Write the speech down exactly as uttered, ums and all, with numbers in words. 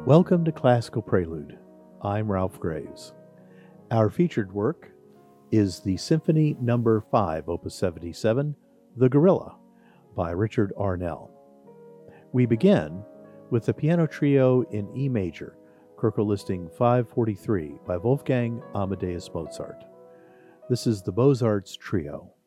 Welcome to Classical Prelude. I'm Ralph Graves. Our featured work is the Symphony Number five, Opus seventy-seven, The Gorilla, by Richard Arnell. We begin with the piano trio in E major, Köchel Listing five forty-three by Wolfgang Amadeus Mozart. This is the Beaux-Arts Trio.